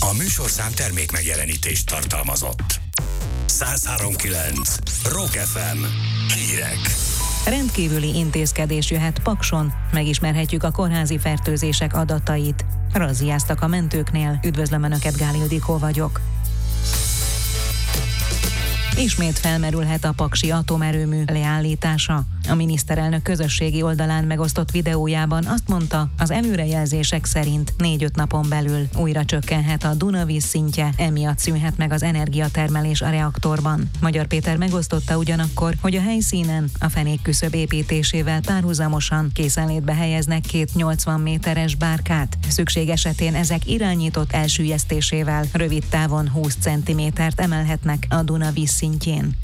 A műsorszám termék megjelenítést tartalmazott. 103.9 Rock FM. Hírek. Rendkívüli intézkedés jöhet Pakson. Megismerhetjük a kórházi fertőzések adatait. Razziáztak a mentőknél. Üdvözlöm Önöket, Gál Ildikó vagyok. Ismét felmerülhet a paksi atomerőmű leállítása. A miniszterelnök közösségi oldalán megosztott videójában azt mondta, az előrejelzések szerint 4-5 napon belül újra csökkenhet a Duna vízszintje, emiatt szűnhet meg az energiatermelés a reaktorban. Magyar Péter megosztotta ugyanakkor, hogy a helyszínen a fenékküszöb építésével párhuzamosan készenlétbe helyeznek 2 80 méteres bárkát. Szükség esetén ezek irányított elsüllyesztésével rövid távon 20 cm-t emelhetnek a Duna vízszintjén.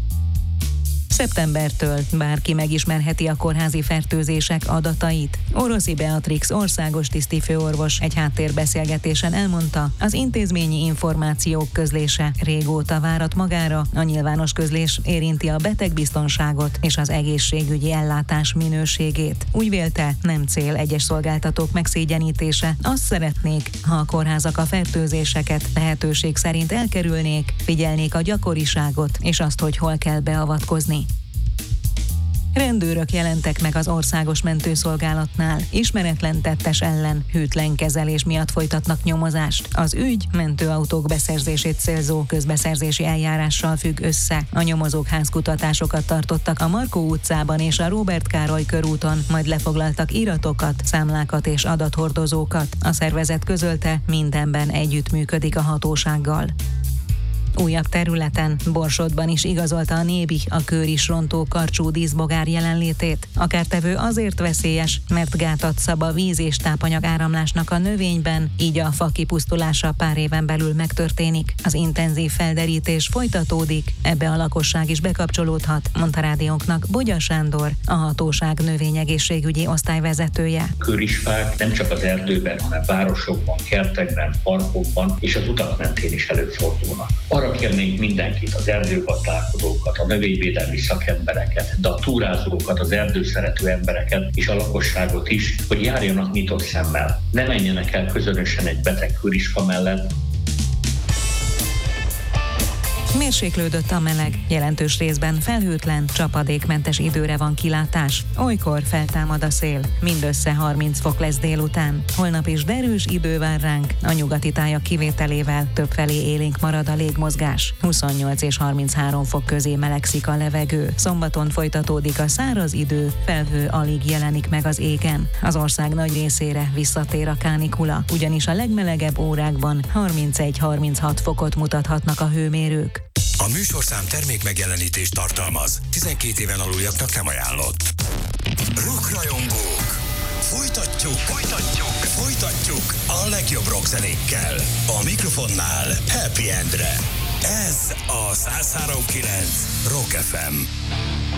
Szeptembertől bárki megismerheti a kórházi fertőzések adatait. Oroszi Beatrix országos tisztifőorvos egy háttérbeszélgetésen elmondta, az intézményi információk közlése régóta várat magára, a nyilvános közlés érinti a betegbiztonságot és az egészségügyi ellátás minőségét. Úgy vélte, nem cél egyes szolgáltatók megszégyenítése. Azt szeretnék, ha a kórházak a fertőzéseket lehetőség szerint elkerülnék, figyelnék a gyakoriságot és azt, hogy hol kell beavatkozni. Rendőrök jelentek meg az országos mentőszolgálatnál. Ismeretlen tettes ellen hűtlen kezelés miatt folytatnak nyomozást. Az ügy mentőautók beszerzését célzó közbeszerzési eljárással függ össze. A nyomozók házkutatásokat tartottak a Markó utcában és a Róbert Károly körúton, majd lefoglaltak iratokat, számlákat és adathordozókat. A szervezet közölte, mindenben együttműködik a hatósággal. Újabb területen, Borsodban is igazolta a Nébi a kőris rontó karcsú díszbogár jelenlétét. A kártevő azért veszélyes, mert gátat szab a víz és tápanyag áramlásnak a növényben, így a fa kipusztulása pár éven belül megtörténik. Az intenzív felderítés folytatódik, ebbe a lakosság is bekapcsolódhat, mondta rádiónknak Bogya Sándor, a hatóság növényegészségügyi osztályvezetője. Kőrisfák nem csak az erdőben, hanem városokban, kertekben, parkokban és az utak mentén is előfordulnak. Arra kérnénk mindenkit, az erdőgazdálkodókat, a növényvédelmi szakembereket, de a túrázókat, az erdőszerető embereket és a lakosságot is, hogy járjanak nyitott szemmel. Ne menjenek el közönösen egy beteg kőriska mellett. Mérséklődött a meleg, jelentős részben felhőtlen, csapadékmentes időre van kilátás. Olykor feltámad a szél, mindössze 30 fok lesz délután. Holnap is derűs idő vár ránk, a nyugati tájak kivételével többfelé élénk marad a légmozgás. 28 és 33 fok közé melegszik a levegő. Szombaton folytatódik a száraz idő, felhő alig jelenik meg az égen. Az ország nagy részére visszatér a kánikula, ugyanis a legmelegebb órákban 31-36 fokot mutathatnak a hőmérők. A műsorszám termék megjelenítést tartalmaz. 12 éven aluljaknak nem ajánlott. Rockrajongók! Folytatjuk a legjobb rockzenékkel. A mikrofonnál Happy Endre. Ez a 103.9 Rock FM.